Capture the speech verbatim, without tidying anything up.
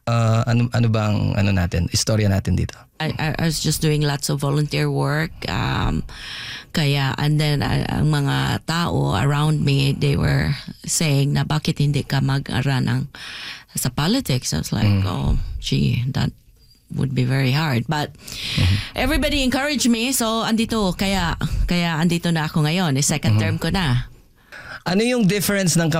uh, ano ano bang ano natin, istorya natin dito? I, I was just doing lots of volunteer work. Um, kaya, and then uh, ang mga tao around me, they were saying na bakit hindi ka mag-ara ng sa politics. I was like, mm. oh, gee, that would be very hard. But mm-hmm. everybody encouraged me. So, andito. Kaya, kaya andito na ako ngayon. Second mm-hmm. term ko na. Ano yung difference ng